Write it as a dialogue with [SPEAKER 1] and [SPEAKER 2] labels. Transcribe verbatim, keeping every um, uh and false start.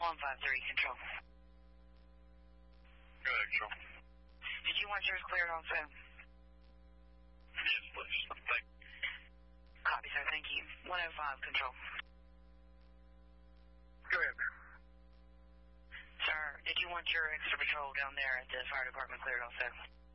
[SPEAKER 1] one five three, control.
[SPEAKER 2] Go ahead, control.
[SPEAKER 1] Did you want yours cleared also?
[SPEAKER 2] Yes, please. Thank you.
[SPEAKER 1] Copy, sir. Thank you. one oh five, control.
[SPEAKER 2] Go ahead.
[SPEAKER 1] Sir, did you want your extra patrol down there at the fire department cleared also?